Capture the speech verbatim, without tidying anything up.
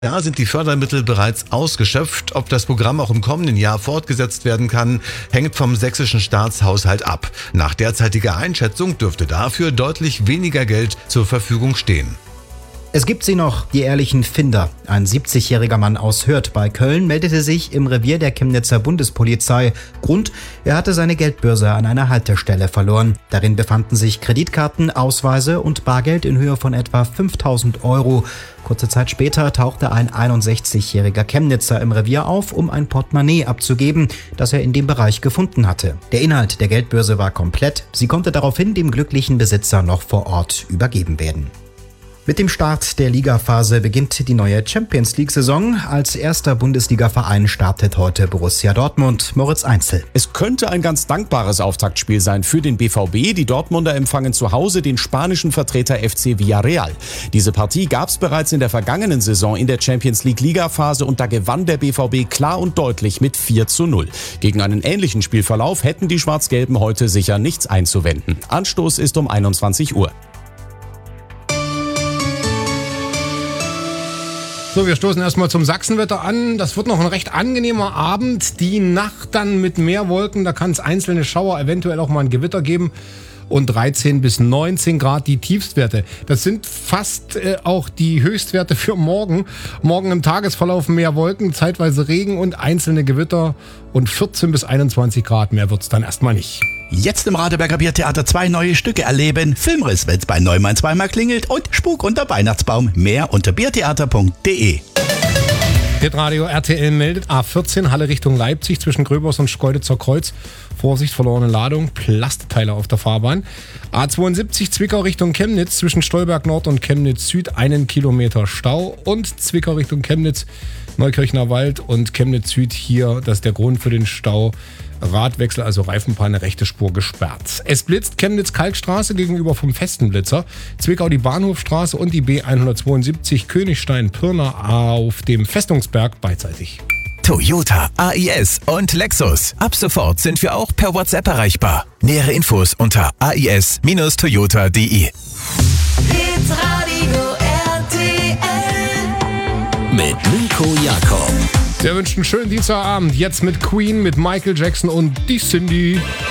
Da sind die Fördermittel bereits ausgeschöpft. Ob das Programm auch im kommenden Jahr fortgesetzt werden kann, hängt vom sächsischen Staatshaushalt ab. Nach derzeitiger Einschätzung dürfte dafür deutlich weniger Geld zur Verfügung stehen. Es gibt sie noch, die ehrlichen Finder. Ein siebzigjähriger Mann aus Hürth bei Köln meldete sich im Revier der Chemnitzer Bundespolizei. Grund: Er hatte seine Geldbörse an einer Haltestelle verloren. Darin befanden sich Kreditkarten, Ausweise und Bargeld in Höhe von etwa fünftausend Euro. Kurze Zeit später tauchte ein einundsechzigjähriger Chemnitzer im Revier auf, um ein Portemonnaie abzugeben, das er in dem Bereich gefunden hatte. Der Inhalt der Geldbörse war komplett. Sie konnte daraufhin dem glücklichen Besitzer noch vor Ort übergeben werden. Mit dem Start der Ligaphase beginnt die neue Champions-League-Saison. Als erster Bundesliga-Verein startet heute Borussia Dortmund. Moritz Einzel. Es könnte ein ganz dankbares Auftaktspiel sein für den B V B. Die Dortmunder empfangen zu Hause den spanischen Vertreter F C Villarreal. Diese Partie gab es bereits in der vergangenen Saison in der Champions-League-Ligaphase und da gewann der B V B klar und deutlich mit vier zu null. Gegen einen ähnlichen Spielverlauf hätten die Schwarz-Gelben heute sicher nichts einzuwenden. Anstoß ist um einundzwanzig Uhr. So, wir stoßen erstmal zum Sachsenwetter an. Das wird noch ein recht angenehmer Abend. Die Nacht dann mit mehr Wolken. Da kann es einzelne Schauer, eventuell auch mal ein Gewitter geben. Und dreizehn bis neunzehn Grad die Tiefstwerte. Das sind fast äh, auch die Höchstwerte für morgen. Morgen im Tagesverlauf mehr Wolken, zeitweise Regen und einzelne Gewitter. Und vierzehn bis einundzwanzig Grad, mehr wird's dann erstmal nicht. Jetzt im Radeberger Biertheater zwei neue Stücke erleben. Filmriss, wenn's bei Neumann zweimal klingelt und Spuk unter Weihnachtsbaum. Mehr unter biertheater punkt de. Hitradio R T L meldet A vierzehn, Halle Richtung Leipzig zwischen Gröbers und Schkeuditzer Kreuz. Vorsicht, verlorene Ladung, Plastteile auf der Fahrbahn. A zweiundsiebzig Zwickau Richtung Chemnitz zwischen Stolberg Nord und Chemnitz Süd, einen Kilometer Stau. Und Zwickau Richtung Chemnitz, Neukirchner Wald und Chemnitz Süd hier, das ist der Grund für den Stau. Radwechsel, also Reifenpanne, rechte Spur gesperrt. Es blitzt Chemnitz-Kalkstraße gegenüber vom Festenblitzer, Zwickau die Bahnhofstraße und die B hundertzweiundsiebzig Königstein-Pirna auf dem Festungsberg beidseitig. Toyota, A I S und Lexus. Ab sofort sind wir auch per WhatsApp erreichbar. Nähere Infos unter a i s Bindestrich toyota punkt de. Hitradio R T L Mit Nico Jakob. Wir wünschen einen schönen Dienstagabend. Jetzt mit Queen, mit Michael Jackson und die Cindy.